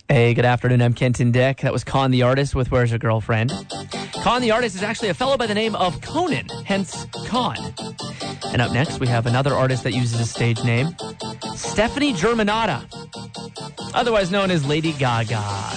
Hey, good afternoon. I'm Kenton Dick. That was Con the Artist with Where's Your Girlfriend? Con the Artist is actually a fellow by the name of Conan, hence Con. And up next, we have another artist that uses a stage name, Stephanie Germanotta, otherwise known as Lady Gaga.